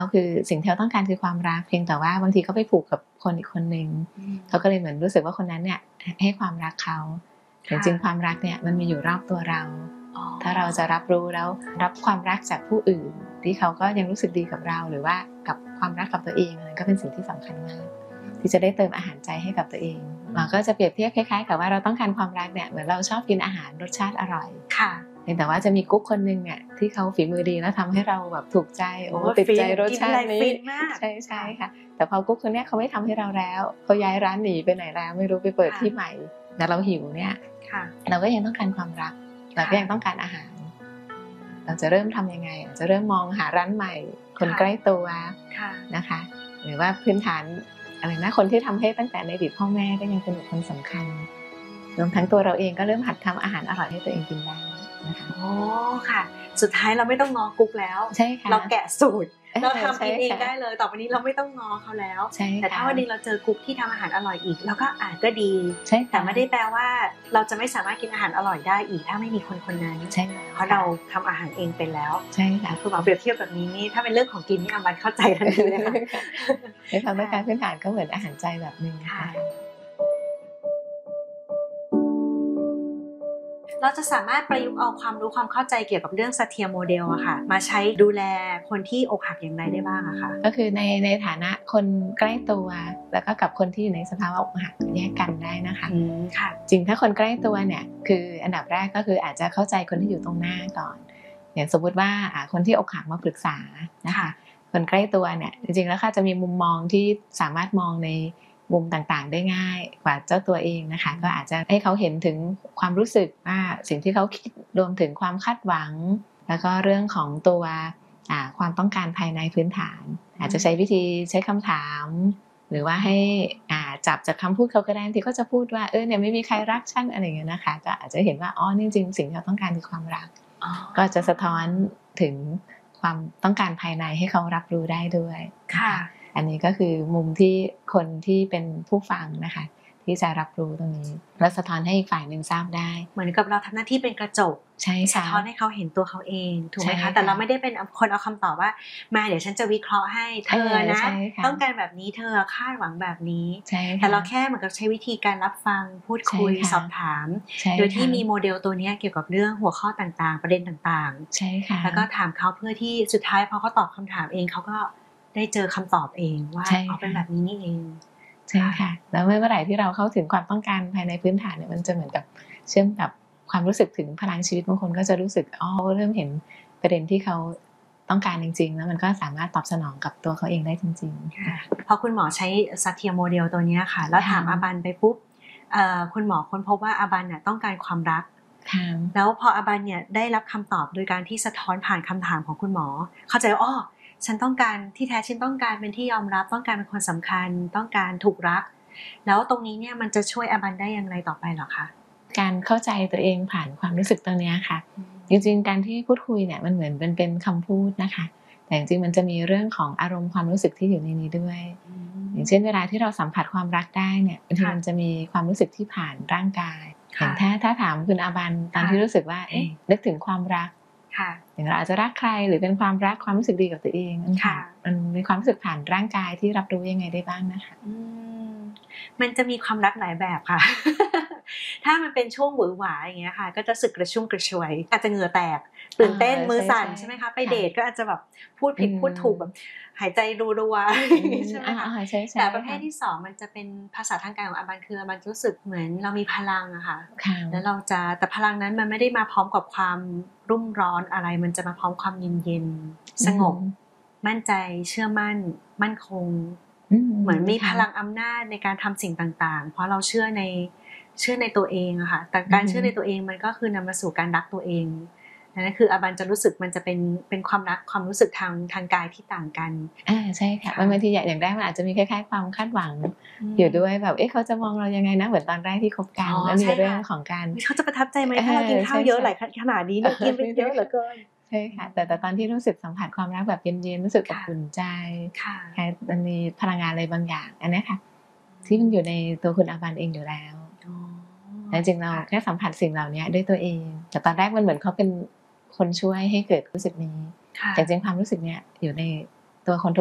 ก็คือสิ่งที่เราต้องการคือความรักเพียงแต่ว่าบางทีเขาไปผูกกับคนอีกคนนึงเขาก็เลยเหมือนรู้สึกว่าคนนั้นเนี่ยให้ความรักเขาแต่จริงความรักเนี่ยมันมีอยู่รอบตัวเราถ้าเราจะรับรู้แล้วรับความรักจากผู้อื่นที่เขาก็ยังรู้สึกดีกับเราหรือว่ากับความรักกับตัวเองนั่นก็เป็นสิ่งที่สำคัญมากที่จะได้เติมอาหารใจให้กับตัวเองเราก็จะเปรียบเทียบคล้ายๆกับว่าเราต้องการความรักเนี่ยเหมือนเราชอบกินอาหารรสชาติอร่อยค่ะแต่ว่าจะมีกุ๊กคนนึงเนี่ยที่เขาฝีมือดีแล้วทำให้เราแบบถูกใจโอ้ติดใจรสชาตินี้ใช่ค่ะแต่พอกุ๊กคนนี้เขาไม่ทำให้เราแล้วเขาย้ายร้านหนีไปไหนแล้วไม่รู้ไปเปิดที่ใหม่แต่เราหิวเนี่ยเราก็ยังต้องการความรักเราก็ยังต้องการอาหารเราจะเริ่มทำยังไงจะเริ่มมองหาร้านใหม่คนใกล้ตัวนะคะหรือว่าพื้นฐานอะไรนะคนที่ทำให้ตั้งแต่ในอดีตพ่อแม่ก็ยังเป็นบุคคลสำคัญรวมทั้งตัวเราเองก็เริ่มหัดทำอาหารอร่อยให้ตัวเองกินได้นะคะโอ้ค่ะสุดท้ายเราไม่ต้องงอกุ๊กแล้วใช่ค่ะเราแกะสูตรเราทำกินเองได้เลยต่อไปนี้เราไม่ต้องงอเขาแล้วแต่ถ้าวันนึงเราเจอกุ๊กที่ทำอาหารอร่อยอีกเราก็ก็ดีแต่ไม่ได้แปลว่าเราจะไม่สามารถกินอาหารอร่อยได้อีกถ้าไม่มีคนคนนั้นเพราะเราทำอาหารเองเป็นแล้วใช่ค่ะคือหมอเปรียบเทียบแบบนี้นี่ถ้าเป็นเรื่องของกินนี่มันเข้าใจทันทีเลยค่ะในความต้องการพื้นฐานก็เหมือนอาหารใจแบบนึงค่ะเราจะสามารถประยุกต์เอาความรู้ความเข้าใจเกี่ยวกับเรื่องซาเทียโมเดลอะค่ะมาใช้ดูแลคนที่อกหักอย่างไรได้บ้างอะคะก็คือในฐานะคนใกล้ตัวแล้วก็กับคนที่อยู่ในสภาวะอกหักแยกกันได้นะคะค่ะจริงถ้าคนใกล้ตัวเนี่ยคืออันดับแรกก็คืออาจจะเข้าใจคนที่อยู่ตรงหน้าก่อนอย่างสมมติว่าคนที่อกหักมาปรึกษานะคะคนใกล้ตัวเนี่ยจริงๆแล้วค่ะจะมีมุมมองที่สามารถมองในมุมต่างๆได้ง่ายกว่าเจ้าตัวเองนะคะก็อาจจะให้เขาเห็นถึงความรู้สึกว่าสิ่งที่เขาคิดรวมถึงความคาดหวังแล้วก็เรื่องของตัวความต้องการภายในพื้นฐานอาจจะใช้วิธีใช้คำถามหรือว่าให้จับจากคำพูดเขาก็ได้ที่เขาจะพูดว่าเนี่ยไม่มีใครรักฉันอะไรอย่างเงี้ยนะคะก็อาจจะเห็นว่าจริงๆสิ่งที่เราต้องการคือความรักก็จะสะท้อนถึงความต้องการภายในให้เขารับรู้ได้ด้วยค่ะอันนี้ก็คือมุมที่คนที่เป็นผู้ฟังนะคะที่จะรับรู้ตรงนี้และสะท้อนให้อีกฝ่ายหนึ่งทราบได้เหมือนกับเราทำหน้าที่เป็นกระจกใช่ค่ะสะท้อนให้เขาเห็นตัวเขาเองถูกไหมคะแต่เราไม่ได้เป็นคนเอาคำตอบว่ามาเดี๋ยวฉันจะวิเคราะห์ให้เธอนะต้องการแบบนี้เธอคาดหวังแบบนี้แต่เราแค่เหมือนกับใช้วิธีการรับฟังพูดคุยสอบถามโดยที่มีโมเดลตัวนี้เกี่ยวกับเรื่องหัวข้อต่างๆประเด็นต่างๆใช่ค่ะแล้วก็ถามเขาเพื่อที่สุดท้ายพอเขาตอบคำถามเองเขาก็ได้เจอคำตอบเองว่าเป็นแบบนี้นี่เองใช่ค่ะแล้วเมื่อไหร่ที่เราเข้าถึงความต้องการภายในพื้นฐานเนี่ยมันจะเหมือนกับเชื่อมกับความรู้สึกถึงพลังชีวิตบางคนก็จะรู้สึกเริ่มเห็นประเด็นที่เขาต้องการจริงๆแล้วมันก็สามารถตอบสนองกับตัวเขาเองได้จริงๆพอคุณหมอใช้ซาเทียโมเดลตัวนี้ค่ะแล้วถามอาบันไปปุ๊บคุณหมอค้นพบว่าอาบันเนี่ยต้องการความรักแล้วพออาบันเนี่ยได้รับคำตอบโดยการที่สะท้อนผ่านคำถามของคุณหมอเข้าใจว่าฉันต้องการที่แท้ฉันต้องการเป็นที่ยอมรับต้องการเป็นคนสำคัญต้องการถูกรักแล้วตรงนี้เนี่ยมันจะช่วยอาบันได้อย่างไรต่อไปหรอคะการเข้าใจตัวเองผ่านความรู้สึกตรงนี้ค่ะจริงๆการที่พูดคุยเนี่ยมันเหมือนเป็นคำพูดนะคะแต่จริงๆมันจะมีเรื่องของอารมณ์ความรู้สึกที่อยู่ในนี้ด้วยอย่างเช่นเวลาที่เราสัมผัสความรักได้เนี่ยบางทีมันจะมีความรู้สึกที่ผ่านร่างกายอย่างถ้าถามคุณอาบันตอนที่รู้สึกว่านึกถึงความรักอย่างเราอาจจะรักใครหรือเป็นความรักความรู้สึกดีกับตัวเองมันมีความรู้สึกผ่านร่างกายที่รับรู้ยังไงได้บ้างนะคะมันจะมีความรักหลายแบบค่ะ ถ้ามันเป็นช่วงหวือหวาอย่างเงี้ยค่ะก็จะสึกกระชุ่มกระชวยอาจจะเหงื่อแตกตื่นเต้นมือสั่นใช่ไหมคะไปเดทก็อาจจะแบบพูดผิดพูดถูกแบบหายใจรัวๆใช่ไหมคะแต่ประเภทที่2มันจะเป็นภาษาทางการของอาบันคืออาบันรู้สึกเหมือนเรามีพลังอะค่ะแล้วเราจะแต่พลังนั้นมันไม่ได้มาพร้อมกับความรุ่มร้อนอะไรมันจะมาพร้อมความเย็นๆสงบมั่นใจเชื่อมั่นมั่นคงเหมือนมีพลังอำนาจในการทำสิ่งต่างๆเพราะเราเชื่อในตัวเองอะค่ะแต่การเชื่อในตัวเองมันก็คือนำมาสู่การรักตัวเองนั่นคืออาบันจะรู้สึกมันจะเป็นความรักความรู้สึกทางกายที่ต่างกันใช่ค่ะบางทีอย่างแรกมันอาจจะมีคล้ายๆความคาดหวังอยู่ด้วยแบบเขาจะมองเรายังไงนะเหมือนตอนแรกที่คบกันแล้วมีเรื่องของการเขาจะประทับใจไหมถ้าเรากินข้าวเยอะหลายขนาดนี้เรากินไปเยอะเหลือเกินใช่ค่ะแต่ตอนที่รู้สึกสัมผัสความรักแบบเย็นๆรู้สึกอบอุ่นใจมันมีพลังงานอะไรบางอย่างอันนี้ค่ะที่มันอยู่ในตัวคุณอาบันเองอยู่แล้วแต่จริงเราแค่สัมผัสสิ่งเหล่านี้ด้วยตัวเองแต่ตอนแรกมันเหมือนเขาเป็นคนช่วยให้เกิดรู้สึกนี้แต่จริงความรู้สึกเนี้ยอยู่ในตัวคน